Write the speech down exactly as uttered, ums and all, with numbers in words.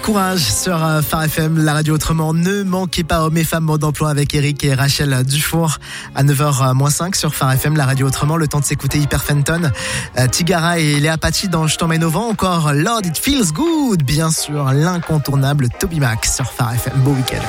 Courage sur Phare F M, la radio autrement. Ne manquez pas Hommes et Femmes Mode d'Emploi avec Eric et Rachel Dufour à neuf heures moins cinq sur Phare F M, la radio autrement. Le temps de s'écouter Hyper Fenton, euh, Tigara et Léa Paty dans Je t'emmène au vent. Encore Lord It Feels Good, bien sûr, l'incontournable Toby Mac sur Phare F M. Beau week-end.